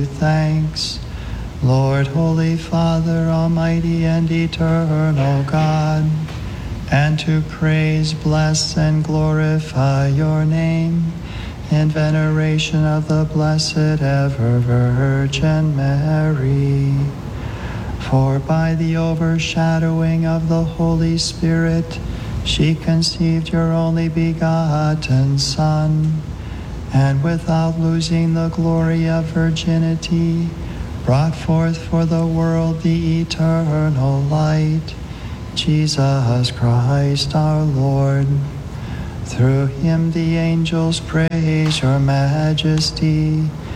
thanks. Lord, Holy Father, Almighty and Eternal God, and to praise, bless, and glorify your name in veneration of the Blessed Ever Virgin Mary. For by the overshadowing of the Holy Spirit, she conceived your only begotten Son, and without losing the glory of virginity, brought forth for the world the eternal light, Jesus Christ our Lord. Through him the angels praise your majesty,